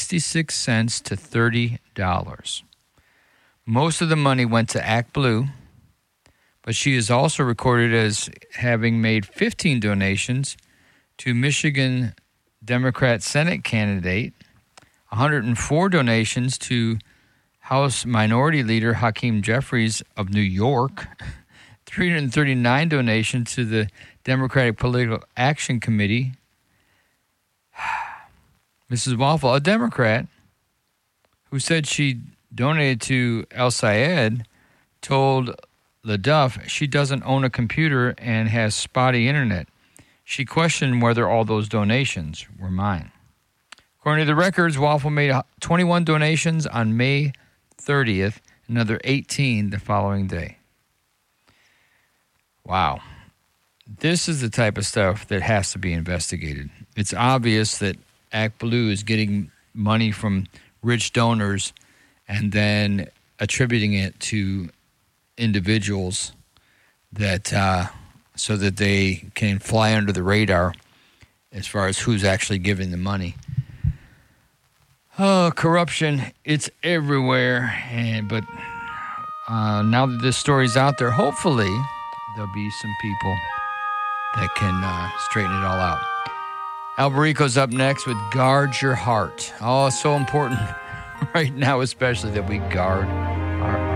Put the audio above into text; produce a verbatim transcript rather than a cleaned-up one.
sixty-six cents to thirty dollars. Most of the money went to ActBlue, but she is also recorded as having made fifteen donations to Michigan Democrat Senate candidate, one hundred four donations to House Minority Leader Hakeem Jeffries of New York, three hundred thirty-nine donations to the Democratic Political Action Committee. Missus Waffle, a Democrat who said she donated to El Sayed, told LaDuff she doesn't own a computer and has spotty internet. She questioned whether all those donations were mine. According to the records, Waffle made twenty-one donations on May thirtieth, another eighteen the following day. Wow. This is the type of stuff that has to be investigated. It's obvious that ActBlue is getting money from rich donors and then attributing it to individuals that uh, so that they can fly under the radar as far as who's actually giving the money. Oh, corruption, it's everywhere. And but uh, now that this story's out there, hopefully there'll be some people that can uh, straighten it all out. Alberico's up next with Guard Your Heart. Oh, it's so important right now, especially that we guard